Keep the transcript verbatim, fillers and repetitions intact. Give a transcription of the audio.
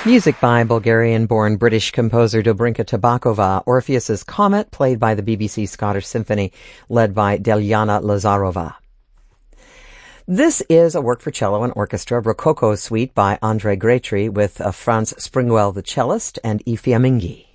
Music by Bulgarian-born British composer Dobrinka Tabakova, Orpheus's Comet, played by the B B C Scottish Symphony, led by Delyana Lazarova. This is a work for cello and orchestra, Rococo Suite by Andrei Gretry, with uh, Franz Springwell, the cellist, and E. Fiammingi.